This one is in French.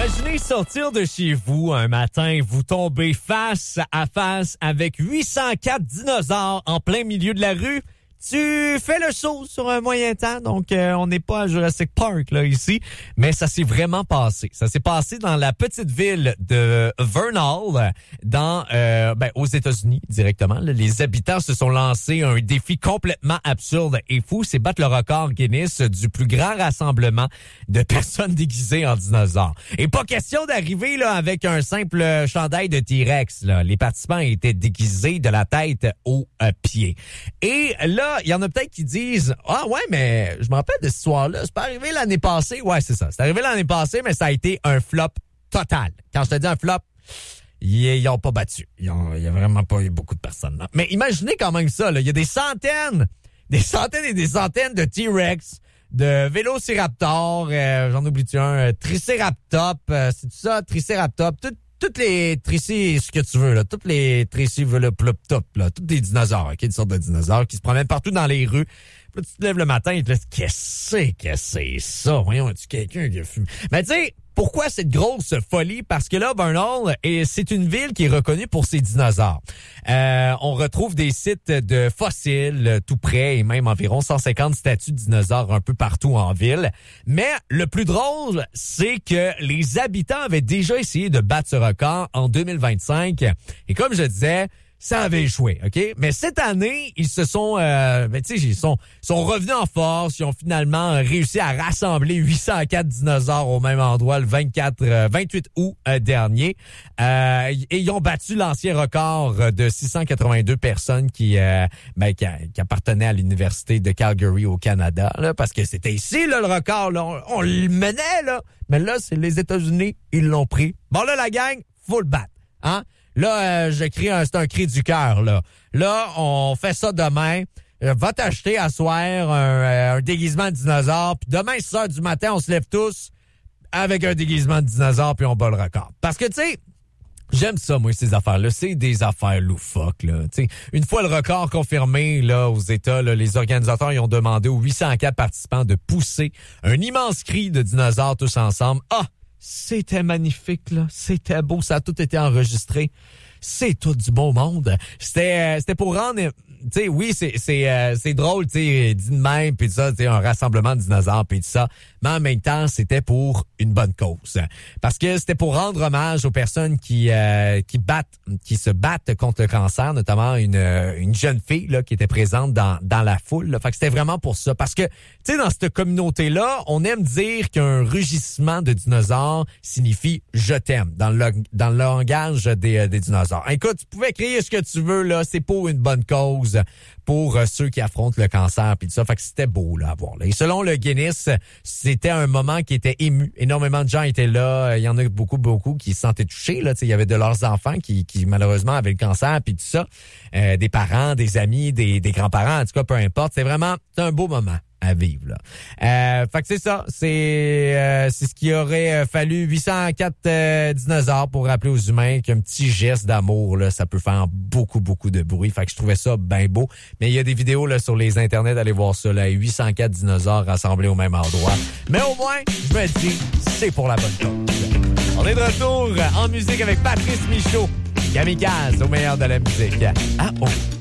Imaginez sortir de chez vous un matin, vous tombez face à face avec 804 dinosaures en plein milieu de la rue. Tu fais le saut sur un moyen temps, donc on n'est pas à Jurassic Park là ici, mais ça s'est vraiment passé. Ça s'est passé dans la petite ville de Vernal, aux États-Unis directement. Là. Les habitants se sont lancés un défi complètement absurde et fou, c'est battre le record Guinness du plus grand rassemblement de personnes déguisées en dinosaures. Et pas question d'arriver là avec un simple chandail de T-Rex. Là. Les participants étaient déguisés de la tête aux pieds. Et là, il y en a peut-être qui disent « Ah ouais, mais je me rappelle de cette histoire-là. C'est pas arrivé l'année passée. » Ouais, c'est ça. C'est arrivé l'année passée, mais ça a été un flop total. Quand je te dis un flop, ils n'ont pas battu. Il y a vraiment pas eu beaucoup de personnes là. Mais imaginez quand même ça. Là. Il y a des centaines et des centaines de T-Rex, de Vélociraptor, j'en oublie-tu un, Triceratops, c'est tout ça, Triceratops, toutes les Trici, ce que tu veux, là. Toutes les Trici-Veloplops, là. Tous des dinosaures, OK? Une sorte de dinosaures qui se promènent partout dans les rues. Puis là, tu te lèves le matin et tu te dis, qu'est-ce que c'est ça? Voyons, as-tu quelqu'un qui a fumé? Mais tu sais, pourquoi cette grosse folie? Parce que là, Vernal, c'est une ville qui est reconnue pour ses dinosaures. On retrouve des sites de fossiles tout près et même environ 150 statues de dinosaures un peu partout en ville. Mais le plus drôle, c'est que les habitants avaient déjà essayé de battre ce record en 2025. Et comme je disais, ça avait échoué, OK? Mais cette année, ils se sont, ils sont revenus en force. Ils ont finalement réussi à rassembler 804 dinosaures au même endroit le 28 août dernier. Et ils ont battu l'ancien record de 682 personnes qui appartenaient à l'université de Calgary au Canada, là, parce que c'était ici, là, le record, là. On le menait, là. Mais là, c'est les États-Unis, ils l'ont pris. Bon, là, la gang, faut le battre, hein? Là, c'est un cri du cœur, là. Là, on fait ça demain. Va t'acheter à soir un déguisement de dinosaure. Puis demain, 6 heures du matin, on se lève tous avec un déguisement de dinosaure puis on bat le record. Parce que, tu sais, j'aime ça, moi, ces affaires-là. C'est des affaires loufoques, là. Tu sais, une fois le record confirmé, là, aux États, là, les organisateurs ils ont demandé aux 804 participants de pousser un immense cri de dinosaures tous ensemble. Ah! C'était magnifique, là. C'était beau. Ça a tout été enregistré. C'est tout du beau monde. C'était pour rendre... Tu sais, oui, c'est drôle, tu sais, dit de même, puis ça, tu sais, un rassemblement de dinosaures, puis tout ça. Mais en même temps, c'était pour une bonne cause. Parce que c'était pour rendre hommage aux personnes qui se battent contre le cancer, notamment une jeune fille, là, qui était présente dans la foule, là. Fait que c'était vraiment pour ça. Parce que, tu sais, dans cette communauté-là, on aime dire qu'un rugissement de dinosaures signifie « je t'aime » dans le langage des dinosaures. Écoute, tu pouvais crier ce que tu veux, là, c'est pour une bonne cause, pour ceux qui affrontent le cancer puis tout ça. Fait que c'était beau là à voir. Là. Et selon le Guinness, c'était un moment qui était ému. Énormément de gens étaient là. Il y en a beaucoup qui se sentaient touchés. Là. Il y avait de leurs enfants qui malheureusement avaient le cancer puis tout ça. Des parents, des amis, des grands-parents, en tout cas, peu importe. C'est un beau moment à vivre, là. Fait que c'est ça. C'est ce qui aurait fallu 804 dinosaures pour rappeler aux humains qu'un petit geste d'amour, là, ça peut faire beaucoup de bruit. Fait que je trouvais ça bien beau. Mais il y a des vidéos là sur les internets, allez voir ça, là, 804 dinosaures rassemblés au même endroit. Mais au moins, je me dis, c'est pour la bonne cause. On est de retour en musique avec Patrice Michaud. Kamikaze, au meilleur de la musique. Ah oh!